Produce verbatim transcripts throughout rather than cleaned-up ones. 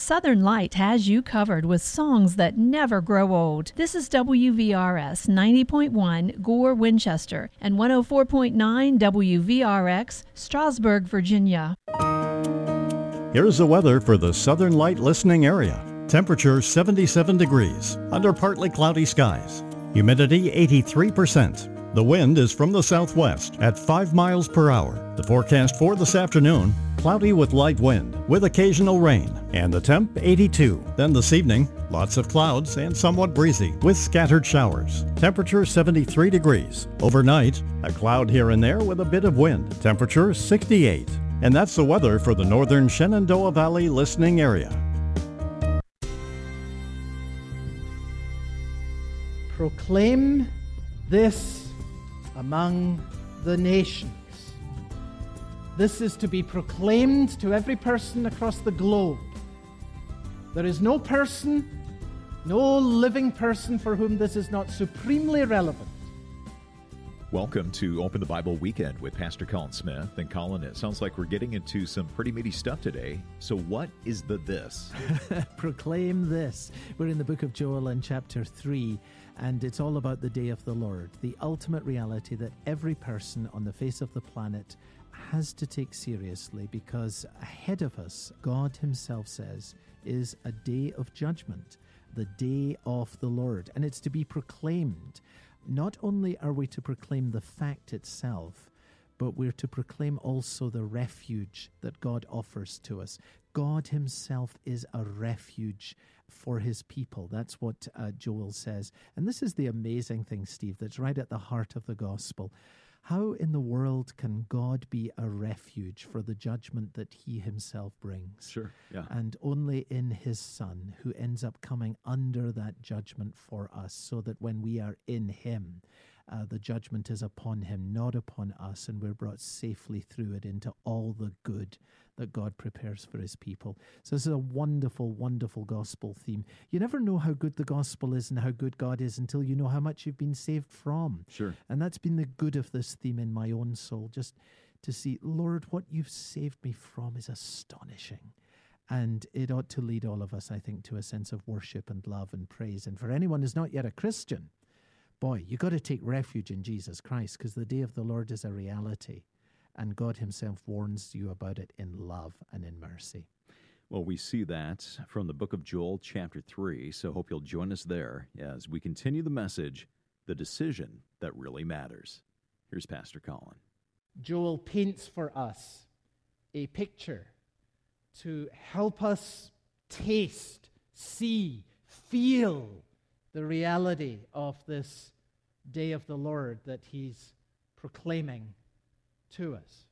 Southern Light has you covered with songs that never grow old. This is W V R S ninety point one Gore, Winchester, and one oh four point nine W V R X, Strasburg, Virginia. Here's the weather for the Southern Light listening area. Temperature seventy-seven degrees, under partly cloudy skies. Humidity eighty-three percent. The wind is from the southwest at five miles per hour. The forecast for this afternoon, cloudy with light wind, with occasional rain, and the temp eighty-two. Then this evening, lots of clouds and somewhat breezy, with scattered showers. Temperature seventy-three degrees. Overnight, a cloud here and there with a bit of wind. Temperature sixty-eight. And that's the weather for the northern Shenandoah Valley listening area. Proclaim this among the nations. This is to be proclaimed to every person across the globe. There is no person, no living person for whom this is not supremely relevant. Welcome to Open the Bible Weekend with Pastor Colin Smith. And Colin, it sounds like we're getting into some pretty meaty stuff today. So what is the this? Proclaim this. We're in the book of Joel in chapter three, and it's all about the day of the Lord, the ultimate reality that every person on the face of the planet has to take seriously, because ahead of us, God himself says, is a day of judgment, the day of the Lord, and it's to be proclaimed. Not only are we to proclaim the fact itself, but we're to proclaim also the refuge that God offers to us. God himself is a refuge for his people. That's what uh, Joel says. And this is the amazing thing, Steve, that's right at the heart of the gospel. How in the world can God be a refuge for the judgment that he himself brings? Sure, yeah. And only in his Son, who ends up coming under that judgment for us, so that when we are in him, uh, the judgment is upon him, not upon us, and we're brought safely through it into all the good that God prepares for his people. So this is a wonderful, wonderful gospel theme. You never know how good the gospel is and how good God is until you know how much you've been saved from. Sure. And that's been the good of this theme in my own soul, just to see, Lord, what you've saved me from is astonishing. And it ought to lead all of us, I think, to a sense of worship and love and praise. And for anyone who's not yet a Christian, boy, you got to take refuge in Jesus Christ, because the day of the Lord is a reality. And God himself warns you about it in love and in mercy. Well, we see that from the book of Joel, chapter three, so hope you'll join us there as we continue the message, the decision that really matters. Here's Pastor Colin. Joel paints for us a picture to help us taste, see, feel the reality of this day of the Lord that he's proclaiming to us.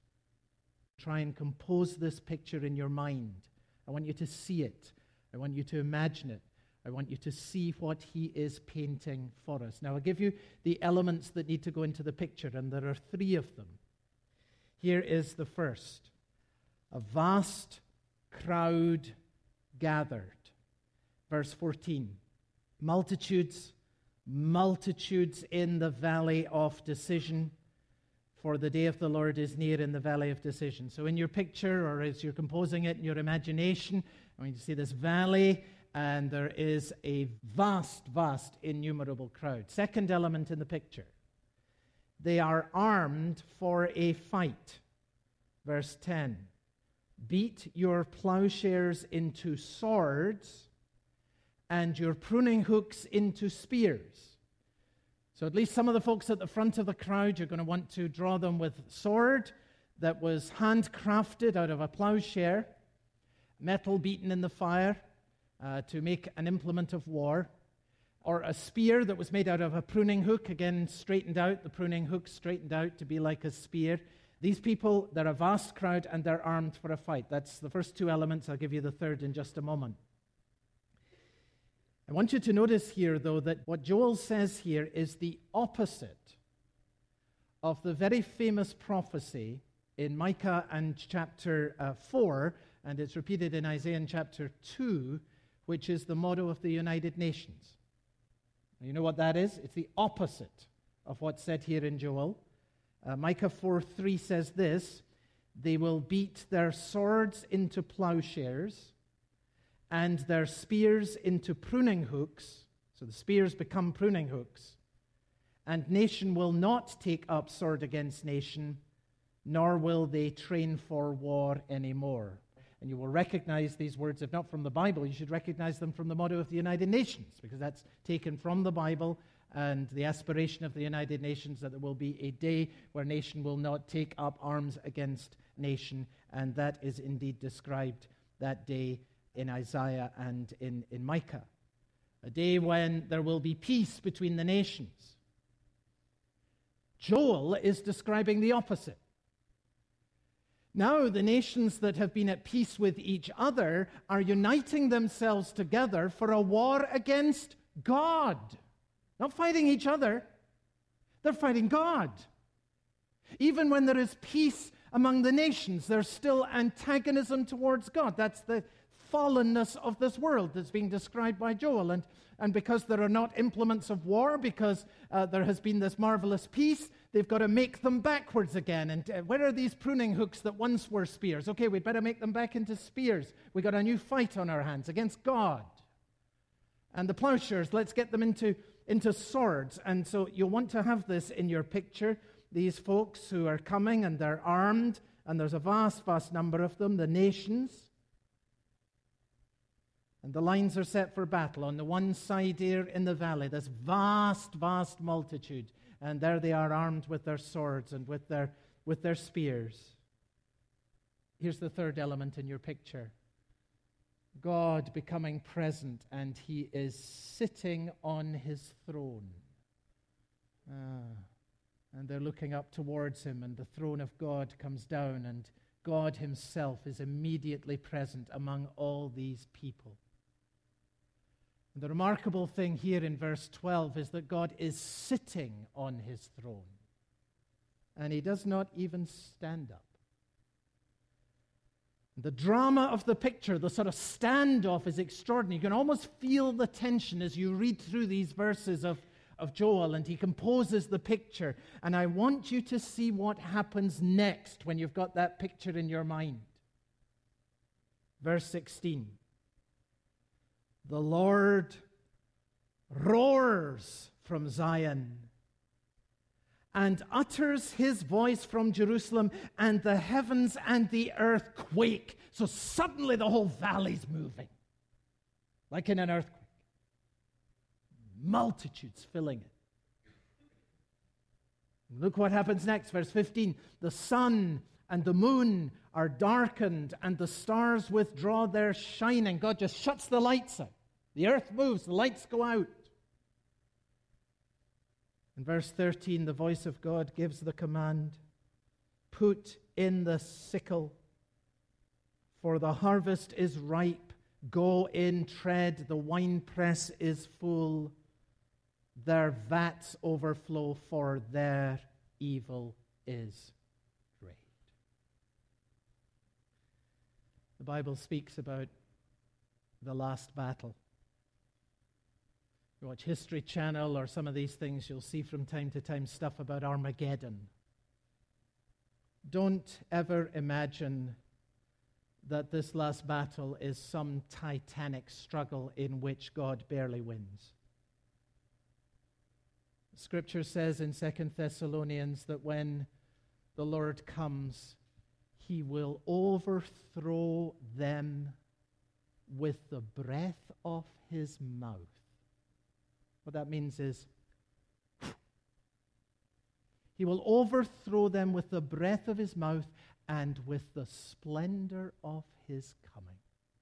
Try and compose this picture in your mind. I want you to see it. I want you to imagine it. I want you to see what he is painting for us. Now, I'll give you the elements that need to go into the picture, and there are three of them. Here is the first. A vast crowd gathered. Verse fourteen. Multitudes, multitudes in the valley of decision. For the day of the Lord is near in the valley of decision. So in your picture, or as you're composing it in your imagination, I want you to see this valley, and there is a vast, vast, innumerable crowd. Second element in the picture. They are armed for a fight. Verse ten. Beat your plowshares into swords, and your pruning hooks into spears. So at least some of the folks at the front of the crowd, you're going to want to draw them with sword that was handcrafted out of a plowshare, metal beaten in the fire uh, to make an implement of war, or a spear that was made out of a pruning hook, again straightened out, the pruning hook straightened out to be like a spear. These people, they're a vast crowd and they're armed for a fight. That's the first two elements. I'll give you the third in just a moment. I want you to notice here, though, that what Joel says here is the opposite of the very famous prophecy in Micah and chapter uh, four, and it's repeated in Isaiah in chapter two, which is the motto of the United Nations. You know what that is? It's the opposite of what's said here in Joel. Uh, Micah four three says this: they will beat their swords into plowshares and their spears into pruning hooks. So the spears become pruning hooks. And nation will not take up sword against nation, nor will they train for war anymore. And you will recognize these words, if not from the Bible, you should recognize them from the motto of the United Nations, because that's taken from the Bible and the aspiration of the United Nations that there will be a day where nation will not take up arms against nation. And that is indeed described that day in Isaiah and in, in Micah. A day when there will be peace between the nations. Joel is describing the opposite. Now the nations that have been at peace with each other are uniting themselves together for a war against God. Not fighting each other, they're fighting God. Even when there is peace among the nations, there's still antagonism towards God. That's the fallenness of this world that's being described by Joel. And, and because there are not implements of war, because uh, there has been this marvelous peace, they've got to make them backwards again. And uh, where are these pruning hooks that once were spears? Okay, we'd better make them back into spears. We've got a new fight on our hands against God. And the plowshares, let's get them into, into swords. And so you'll want to have this in your picture. These folks who are coming and they're armed, and there's a vast, vast number of them, the nations. And the lines are set for battle. On the one side here in the valley, this vast, vast multitude. And there they are armed with their swords and with their, with their spears. Here's the third element in your picture. God becoming present, and he is sitting on his throne. Ah, and they're looking up towards him, and the throne of God comes down, and God himself is immediately present among all these people. The remarkable thing here in verse twelve is that God is sitting on his throne, and he does not even stand up. The drama of the picture, the sort of standoff, is extraordinary. You can almost feel the tension as you read through these verses of, of Joel, and he composes the picture. And I want you to see what happens next when you've got that picture in your mind. Verse sixteen. The Lord roars from Zion and utters his voice from Jerusalem, and the heavens and the earth quake. So suddenly the whole valley's moving, like in an earthquake. Multitudes filling it. Look what happens next, verse fifteen. The sun and the moon are darkened, and the stars withdraw their shining. God just shuts the lights out. The earth moves, the lights go out. In verse thirteen, the voice of God gives the command, put in the sickle, for the harvest is ripe. Go in, tread, the winepress is full. Their vats overflow, for their evil is great. The Bible speaks about the last battle. You watch History Channel or some of these things, you'll see from time to time stuff about Armageddon. Don't ever imagine that this last battle is some titanic struggle in which God barely wins. Scripture says in Second Thessalonians that when the Lord comes, he will overthrow them with the breath of his mouth. What that means is he will overthrow them with the breath of his mouth and with the splendor of his coming.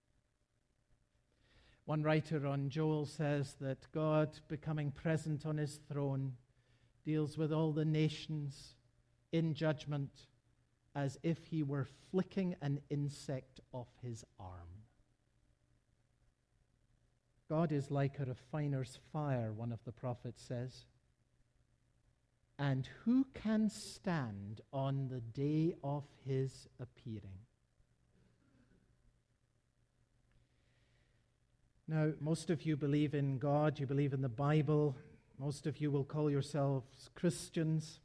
One writer on Joel says that God, becoming present on his throne, deals with all the nations in judgment as if he were flicking an insect off his arm. God is like a refiner's fire, one of the prophets says. And who can stand on the day of his appearing? Now, most of you believe in God, you believe in the Bible. Most of you will call yourselves Christians.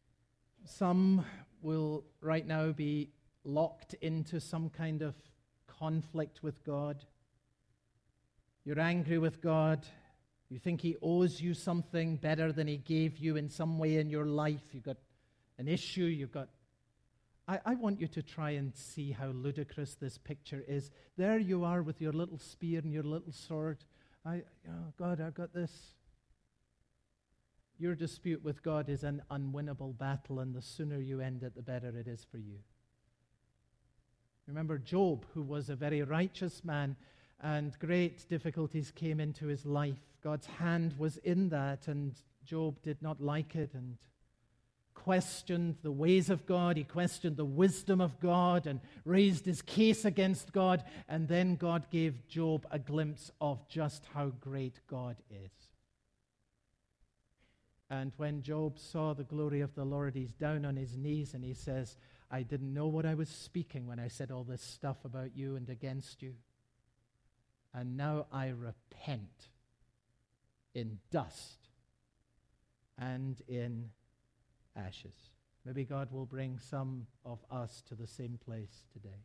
Some will right now be locked into some kind of conflict with God. You're angry with God. You think he owes you something better than he gave you in some way in your life. You've got an issue. You've got... I, I want you to try and see how ludicrous this picture is. There you are with your little spear and your little sword. I, oh God, I've got this. Your dispute with God is an unwinnable battle, and the sooner you end it, the better it is for you. Remember Job, who was a very righteous man, and great difficulties came into his life. God's hand was in that, and Job did not like it and questioned the ways of God. He questioned the wisdom of God and raised his case against God. And then God gave Job a glimpse of just how great God is. And when Job saw the glory of the Lord, he's down on his knees and he says, I didn't know what I was speaking when I said all this stuff about you and against you. And now I repent in dust and in ashes. Maybe God will bring some of us to the same place today.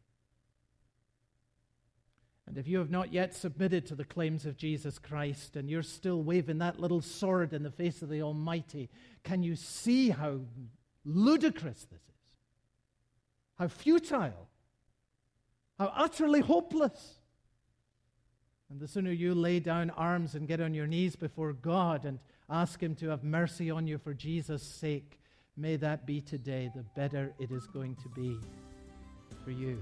And if you have not yet submitted to the claims of Jesus Christ and you're still waving that little sword in the face of the Almighty, can you see how ludicrous this is? How futile? How utterly hopeless? And the sooner you lay down arms and get on your knees before God and ask him to have mercy on you for Jesus' sake, may that be today, the better it is going to be for you.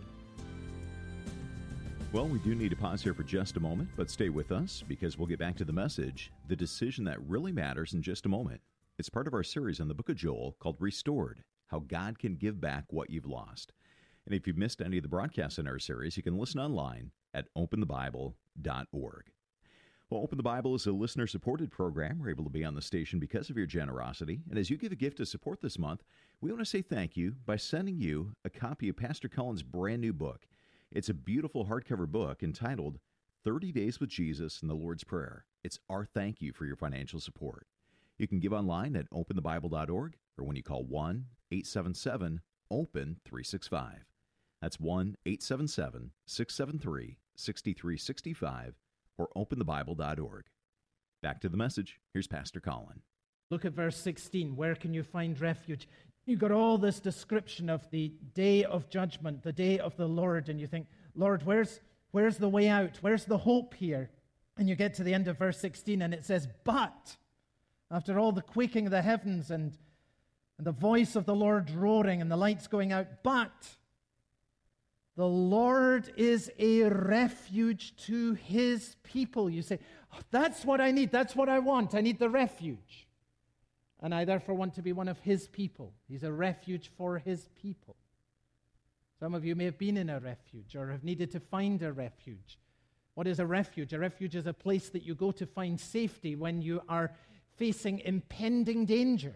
Well, we do need to pause here for just a moment, but stay with us because we'll get back to the message, the decision that really matters, in just a moment. It's part of our series on the book of Joel called Restored, How God Can Give Back What You've Lost. And if you've missed any of the broadcasts in our series, you can listen online at open the bible dot org. Well, Open the Bible is a listener-supported program. We're able to be on the station because of your generosity. And as you give a gift to support this month, we want to say thank you by sending you a copy of Pastor Cullen's brand new book. It's a beautiful hardcover book entitled thirty days with Jesus and the Lord's Prayer. It's our thank you for your financial support. You can give online at open the bible dot org or when you call one eight seven seven open three six five. That's one eight seven seven six seven three six three six five or open the bible dot org. Back to the message. Here's Pastor Cullen. Look at verse sixteen. Where can you find refuge? You've got all this description of the day of judgment, the day of the Lord, and you think, Lord, where's, where's the way out? Where's the hope here? And you get to the end of verse sixteen, and it says, but, after all the quaking of the heavens and, and the voice of the Lord roaring and the lights going out, but the Lord is a refuge to his people. You say, oh, that's what I need. That's what I want. I need the refuge. And I therefore want to be one of his people. He's a refuge for his people. Some of you may have been in a refuge or have needed to find a refuge. What is a refuge? A refuge is a place that you go to find safety when you are facing impending danger.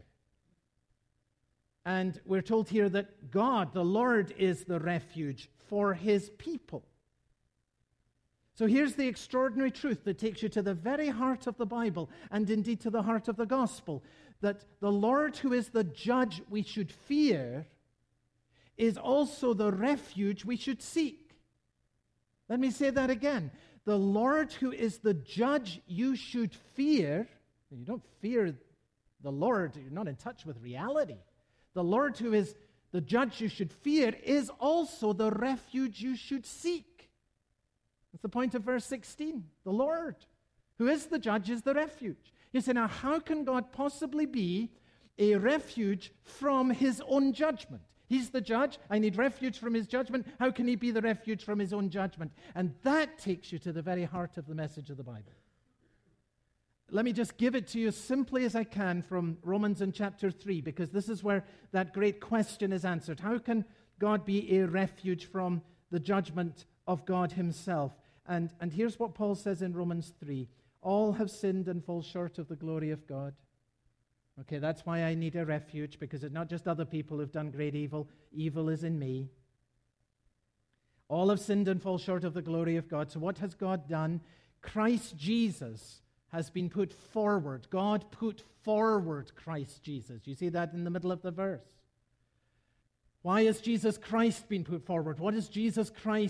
And we're told here that God, the Lord, is the refuge for his people. So here's the extraordinary truth that takes you to the very heart of the Bible and indeed to the heart of the gospel, that the Lord, who is the judge we should fear, is also the refuge we should seek. Let me say that again. The Lord, who is the judge you should fear, and you don't fear the Lord, you're not in touch with reality. The Lord, who is the judge you should fear, is also the refuge you should seek. That's the point of verse sixteen. The Lord, who is the judge, is the refuge. You say, now, how can God possibly be a refuge from his own judgment? He's the judge. I need refuge from his judgment. How can he be the refuge from his own judgment? And that takes you to the very heart of the message of the Bible. Let me just give it to you as simply as I can from Romans in chapter three, because this is where that great question is answered. How can God be a refuge from the judgment of God himself? And, and here's what Paul says in Romans three. All have sinned and fall short of the glory of God. Okay, that's why I need a refuge, because it's not just other people who've done great evil. Evil is in me. All have sinned and fall short of the glory of God. So what has God done? Christ Jesus has been put forward. God put forward Christ Jesus. You see that in the middle of the verse. Why has Jesus Christ been put forward? What is Jesus Christ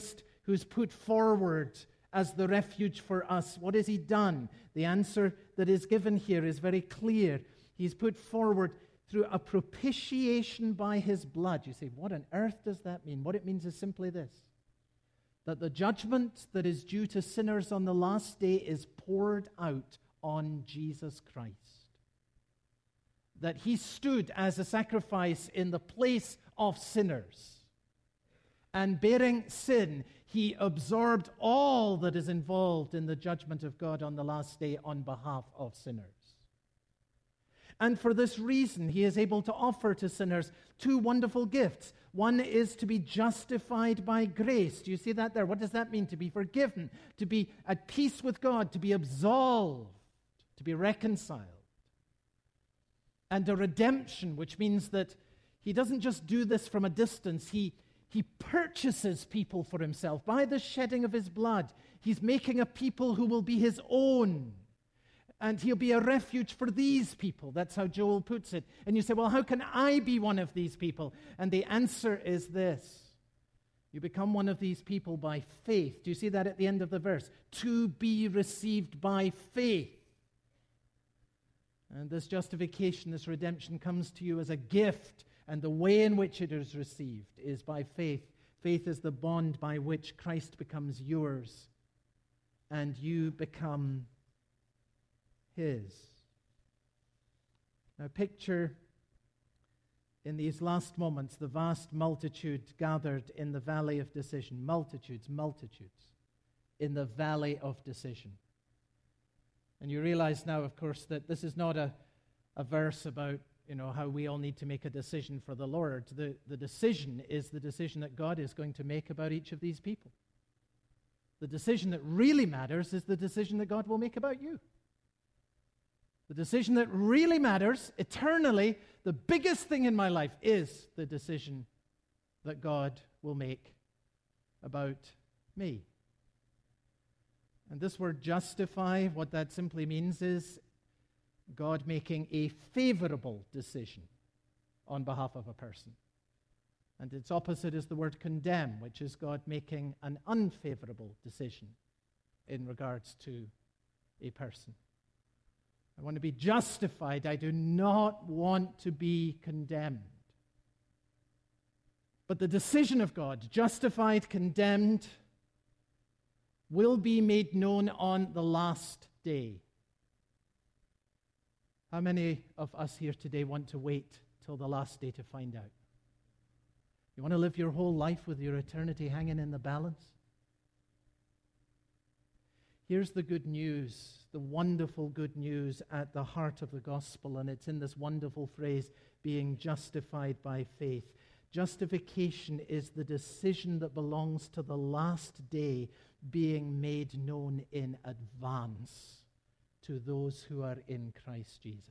who's put forward as the refuge for us. What has he done? The answer that is given here is very clear. He's put forward through a propitiation by his blood. You say, what on earth does that mean? What it means is simply this: that the judgment that is due to sinners on the last day is poured out on Jesus Christ. That he stood as a sacrifice in the place of sinners. And bearing sin, he absorbed all that is involved in the judgment of God on the last day on behalf of sinners. And for this reason, he is able to offer to sinners two wonderful gifts. One is to be justified by grace. Do you see that there? What does that mean? To be forgiven, to be at peace with God, to be absolved, to be reconciled. And a redemption, which means that he doesn't just do this from a distance. He, he purchases people for himself. By the shedding of his blood, he's making a people who will be his own. And he'll be a refuge for these people. That's how Joel puts it. And you say, well, how can I be one of these people? And the answer is this: you become one of these people by faith. Do you see that at the end of the verse? To be received by faith. And this justification, this redemption comes to you as a gift, and the way in which it is received is by faith. Faith is the bond by which Christ becomes yours, and you become his. Now picture in these last moments the vast multitude gathered in the valley of decision. Multitudes, multitudes in the valley of decision. And you realize now, of course, that this is not a, a verse about, you know, how we all need to make a decision for the Lord. The, the decision is the decision that God is going to make about each of these people. The decision that really matters is the decision that God will make about you. The decision that really matters eternally, the biggest thing in my life, is the decision that God will make about me. And this word justify, what that simply means is God making a favorable decision on behalf of a person. And its opposite is the word condemn, which is God making an unfavorable decision in regards to a person. I want to be justified. I do not want to be condemned. But the decision of God, justified, condemned, will be made known on the last day. How many of us here today want to wait till the last day to find out? You want to live your whole life with your eternity hanging in the balance? Here's the good news, the wonderful good news at the heart of the gospel, and it's in this wonderful phrase, being justified by faith. Justification is the decision that belongs to the last day being made known in advance to those who are in Christ Jesus.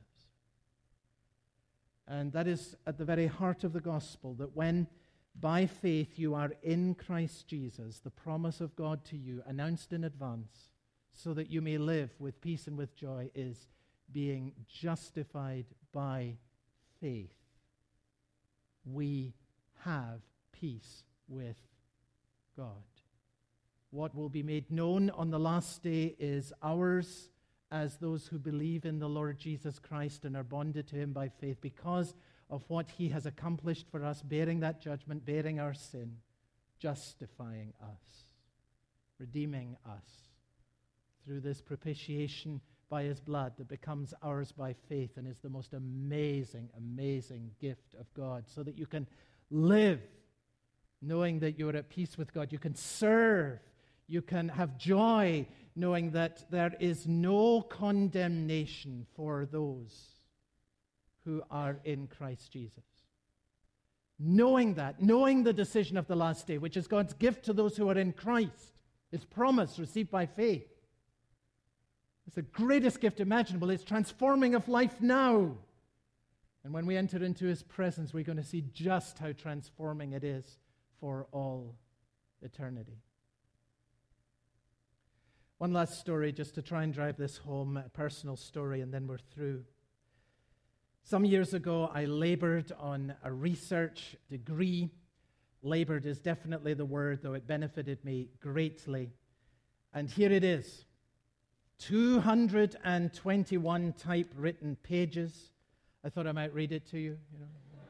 And that is at the very heart of the gospel, that when by faith you are in Christ Jesus, the promise of God to you, announced in advance, so that you may live with peace and with joy, is being justified by faith. We have peace with God. What will be made known on the last day is ours as those who believe in the Lord Jesus Christ and are bonded to him by faith because of what he has accomplished for us, bearing that judgment, bearing our sin, justifying us, redeeming us through this propitiation by his blood that becomes ours by faith and is the most amazing, amazing gift of God, so that you can live knowing that you're at peace with God. You can serve. You can have joy knowing that there is no condemnation for those who are in Christ Jesus. Knowing that, knowing the decision of the last day, which is God's gift to those who are in Christ, his promise received by faith. It's the greatest gift imaginable. It's transforming of life now. And when we enter into his presence, we're going to see just how transforming it is for all eternity. One last story just to try and drive this home, a personal story, and then we're through. Some years ago, I labored on a research degree Labored is definitely the word, though it benefited me greatly. And here it is. two hundred twenty-one typewritten pages. I thought I might read it to you. you know.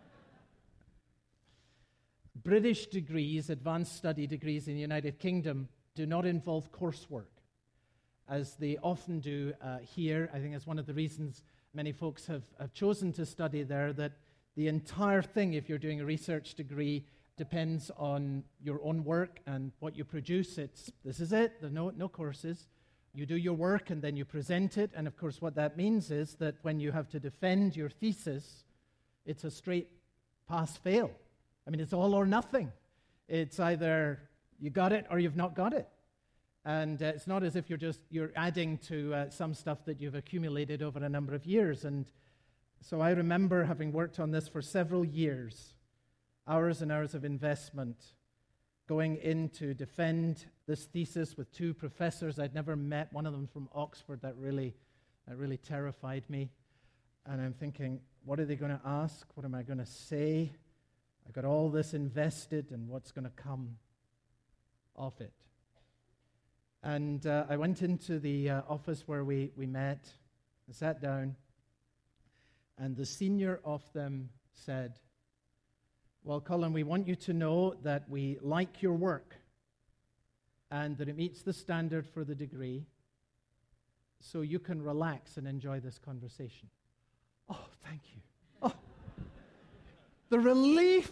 British degrees, advanced study degrees in the United Kingdom, do not involve coursework, as they often do uh, here. I think that's one of the reasons many folks have, have chosen to study there, that the entire thing, if you're doing a research degree, depends on your own work and what you produce. It's, this is it, there are no, no courses. You do your work and then you present it, and of course what that means is that when you have to defend your thesis, it's a straight pass-fail. I mean, it's all or nothing. It's either you got it or you've not got it. And uh, it's not as if you're just, you're adding to uh, some stuff that you've accumulated over a number of years. And so I remember having worked on this for several years, hours and hours of investment, going in to defend this thesis with two professors I'd never met, one of them from Oxford. That really, that really terrified me. And I'm thinking, what are they going to ask? What am I going to say? I got all this invested, and what's going to come of it? And uh, I went into the uh, office where we, we met, and sat down, and the senior of them said, well, Colin, we want you to know that we like your work and that it meets the standard for the degree, so you can relax and enjoy this conversation. Oh, thank you. Oh, the relief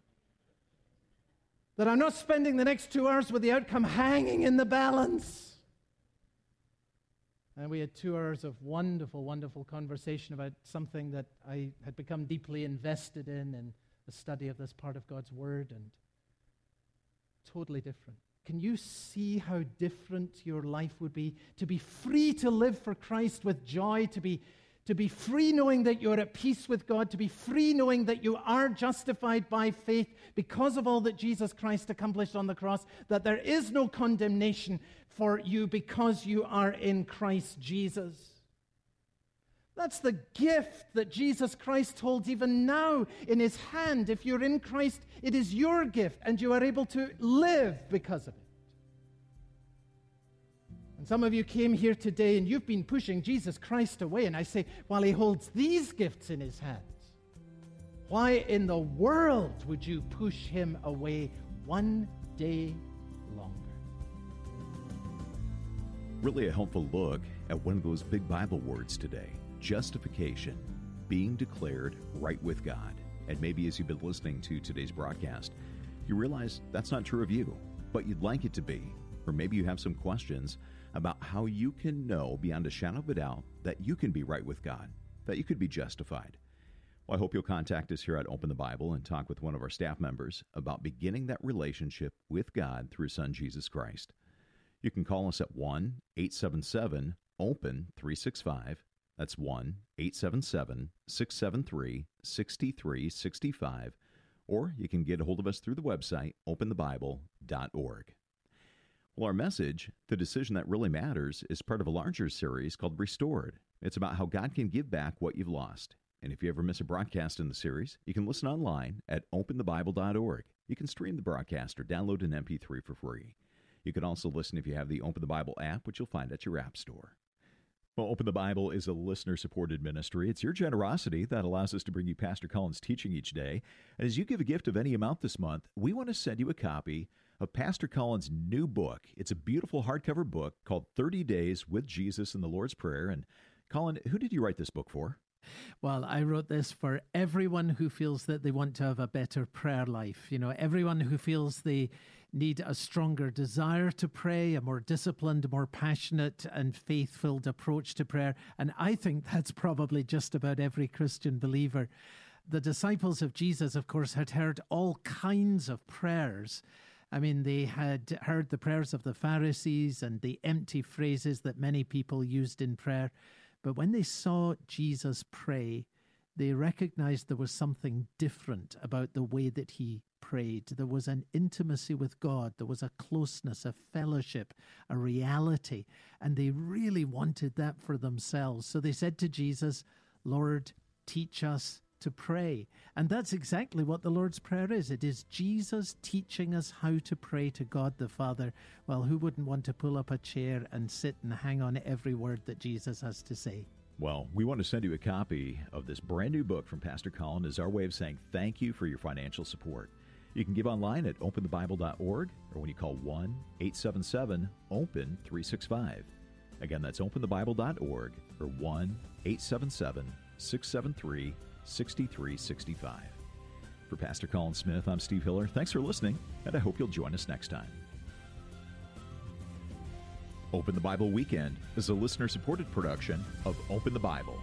that I'm not spending the next two hours with the outcome hanging in the balance. And we had two hours of wonderful, wonderful conversation about something that I had become deeply invested in, and the study of this part of God's Word, and totally different. Can you see how different your life would be? To be free to live for Christ with joy, to be, to be free knowing that you're at peace with God, to be free knowing that you are justified by faith because of all that Jesus Christ accomplished on the cross, that there is no condemnation for you because you are in Christ Jesus. That's the gift that Jesus Christ holds even now in his hand. If you're in Christ, it is your gift, and you are able to live because of it. And some of you came here today and you've been pushing Jesus Christ away, and I say, while he holds these gifts in his hands, why in the world would you push him away one day longer? Really a helpful look at one of those big Bible words today. Justification, being declared right with God. And maybe as you've been listening to today's broadcast, you realize that's not true of you, but you'd like it to be. Or maybe you have some questions about how you can know beyond a shadow of a doubt that you can be right with God, that you could be justified. Well, I hope you'll contact us here at Open the Bible and talk with one of our staff members about beginning that relationship with God through His Son, Jesus Christ. You can call us at one eight seven seven open three six five. That's one eight seven seven six seven three six three six five, or you can get a hold of us through the website, open the bible dot org. Well, our message, The Decision That Really Matters, is part of a larger series called Restored. It's about how God can give back what you've lost. And if you ever miss a broadcast in the series, you can listen online at open the bible dot org. You can stream the broadcast or download an M P three for free. You can also listen if you have the Open the Bible app, which you'll find at your app store. Well, Open the Bible is a listener-supported ministry. It's your generosity that allows us to bring you Pastor Colin's teaching each day. And as you give a gift of any amount this month, we want to send you a copy of Pastor Colin's new book. It's a beautiful hardcover book called thirty days with Jesus in the Lord's Prayer. And Colin, who did you write this book for? Well, I wrote this for everyone who feels that they want to have a better prayer life. You know, everyone who feels they need a stronger desire to pray, a more disciplined, more passionate and faith-filled approach to prayer. And I think that's probably just about every Christian believer. The disciples of Jesus, of course, had heard all kinds of prayers. I mean, they had heard the prayers of the Pharisees and the empty phrases that many people used in prayer. But when they saw Jesus pray, they recognized there was something different about the way that he prayed. There was an intimacy with God. There was a closeness, a fellowship, a reality. And they really wanted that for themselves. So they said to Jesus, Lord, teach us to pray. And that's exactly what the Lord's Prayer is. It is Jesus teaching us how to pray to God the Father. Well, who wouldn't want to pull up a chair and sit and hang on every word that Jesus has to say? Well, we want to send you a copy of this brand new book from Pastor Colin as our way of saying thank you for your financial support. You can give online at open the bible dot org or when you call one eight seven seven open three six five. Again, that's open the bible dot org or one eight seven seven six seven three six three six five. For Pastor Colin Smith, I'm Steve Hiller. Thanks for listening, and I hope you'll join us next time. Open the Bible Weekend is a listener-supported production of Open the Bible.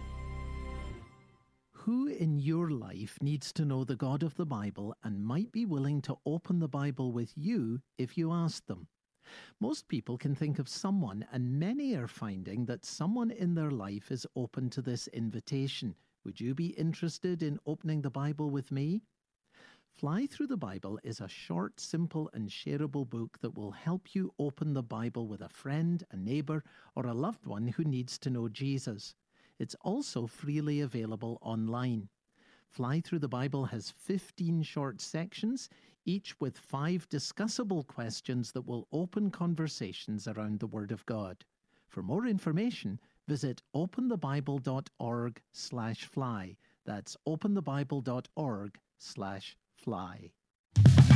Who in your life needs to know the God of the Bible and might be willing to open the Bible with you if you ask them? Most people can think of someone, and many are finding that someone in their life is open to this invitation. Would you be interested in opening the Bible with me? Fly Through the Bible is a short, simple, and shareable book that will help you open the Bible with a friend, a neighbor, or a loved one who needs to know Jesus. It's also freely available online. Fly Through the Bible has fifteen short sections, each with five discussable questions that will open conversations around the Word of God. For more information, visit open the bible dot org slash fly. That's open the bible dot org slash fly.